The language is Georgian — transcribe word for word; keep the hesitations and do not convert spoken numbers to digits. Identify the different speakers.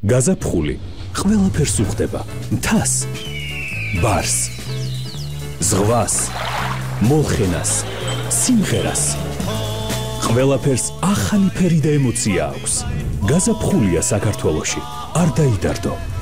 Speaker 1: გაზაფხული ყველაფერს უხდება, მთას, ბარს, ზღვას, მოლხენას, სიმღერას. ყველაფერს ახალი ფერი და ემოცია აქვს. გაზაფხულია საქართველოში, არ დაიდარდო.